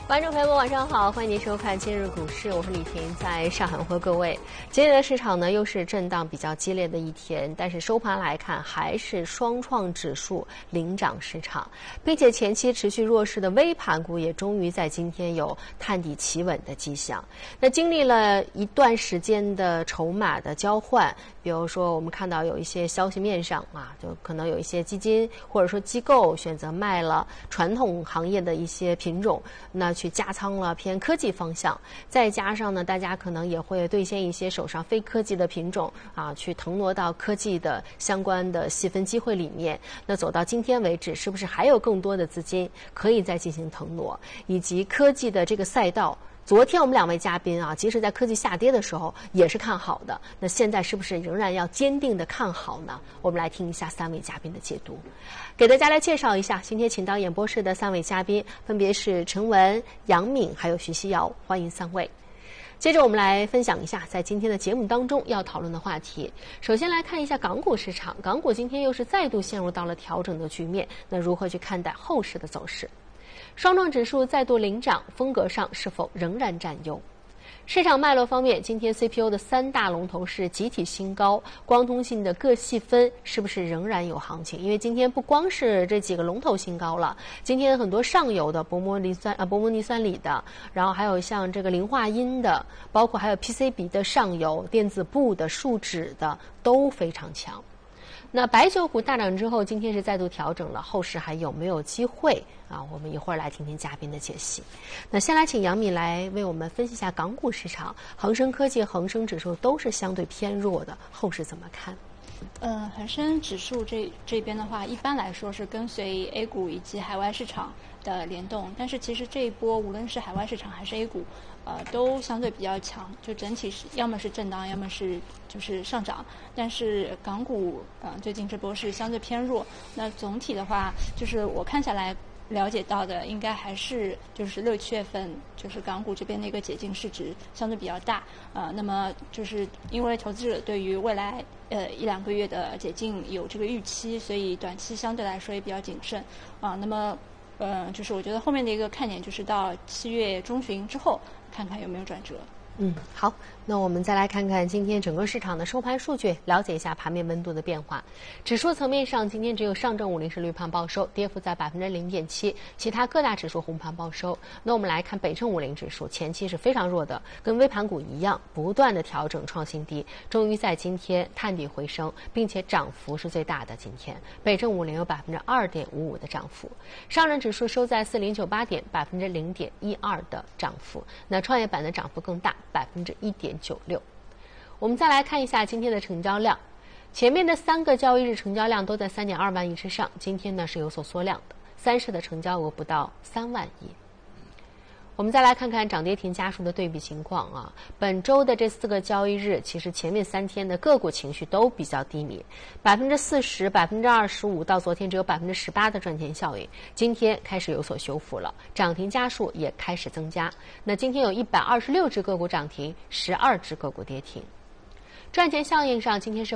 观众朋友们，晚上好，欢迎您收看今日股市，我是李婷，在上海问候各位。今天的市场呢，又是震荡比较激烈的一天，但是收盘来看，还是双创指数领涨市场，并且前期持续弱势的微盘股也终于在今天有探底企稳的迹象。那经历了一段时间的筹码的交换，比如说我们看到有一些消息面上就可能有一些基金或者说机构选择卖了传统行业的一些品种，那去加仓了偏科技方向，再加上呢，大家可能也会兑现一些手上非科技的品种去腾挪到科技的相关的细分机会里面。那走到今天为止，是不是还有更多的资金可以再进行腾挪？以及科技的这个赛道，昨天我们两位嘉宾即使在科技下跌的时候也是看好的，那现在是不是仍然要坚定的看好呢？我们来听一下三位嘉宾的解读。给大家来介绍一下，今天请到演播室的三位嘉宾分别是陈文、杨敏还有徐希瑶，欢迎三位。接着我们来分享一下在今天的节目当中要讨论的话题。首先来看一下港股市场，港股今天又是再度陷入到了调整的局面，那如何去看待后市的走势？双创指数再度领涨，风格上是否仍然占优？市场脉络方面，今天 CPU 的三大龙头是集体新高，光通信的各细分是不是仍然有行情？因为今天不光是这几个龙头新高了，今天很多上游的薄膜尼酸锂的，然后还有像这个磷化铟的，包括还有 PCB 的上游、电子布的、树脂的都非常强。那白酒股大涨之后，今天是再度调整了，后市还有没有机会我们一会儿来听听嘉宾的解析。那先来请杨敏来为我们分析一下港股市场，恒生科技、恒生指数都是相对偏弱的，后市怎么看？ 恒生指数这边的话，一般来说是跟随 A 股以及海外市场的联动，但是其实这一波无论是海外市场还是 A 股，都相对比较强，就整体是要么是震荡，要么是就是上涨。但是港股最近这波是相对偏弱。那总体的话，就是我看下来了解到的，应该还是就是6、7月份，就是港股这边的一个解禁市值相对比较大。那么就是因为投资者对于未来1、2个月的解禁有这个预期，所以短期相对来说也比较谨慎那么就是我觉得后面的一个看点就是到7月中旬之后，看看有没有转折。 好，那我们再来看看今天整个市场的收盘数据，了解一下盘面温度的变化。指数层面上，今天只有上证50是绿盘报收，跌幅在0.7%，其他各大指数红盘报收。那我们来看北证50指数，前期是非常弱的，跟微盘股一样，不断的调整创新低，终于在今天探底回升，并且涨幅是最大的。今天北证50有2.55%的涨幅，上证指数收在4098点，0.12%的涨幅。那创业板的涨幅更大，1.96%。我们再来看一下今天的成交量，前面的3个交易日成交量都在3.2万亿之上，今天呢是有所缩量的，三市的成交额不到3万亿。我们再来看看涨跌停家数的对比情况本周的这4个交易日，其实前面3天的个股情绪都比较低迷，40%、25%到昨天只有18%的赚钱效应，今天开始有所修复了，涨停家数也开始增加。那今天有126只个股涨停，12只个股跌停。赚钱效应上，今天是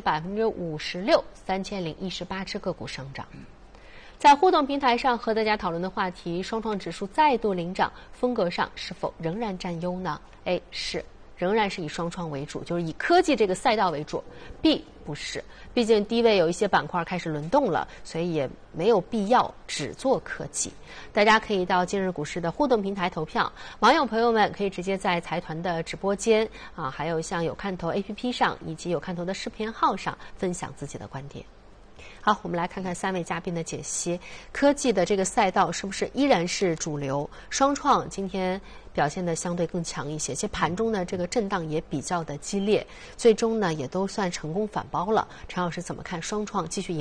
56%，3018只个股上涨。在互动平台上和大家讨论的话题，双创指数再度领涨，风格上是否仍然占优呢？ A 是，仍然是以双创为主，就是以科技这个赛道为主。 B 不是，毕竟低位有一些板块开始轮动了，所以也没有必要只做科技。大家可以到今日股市的互动平台投票，网友朋友们可以直接在财团的直播间还有像有看头 APP 上以及有看头的视频号上分享自己的观点。好，我们来看看3位嘉宾的解析。科技的这个赛道是不是依然是主流？双创今天表现的相对更强一些，其实盘中呢这个震荡也比较的激烈，最终呢也都算成功反包了。陈老师怎么看双创继续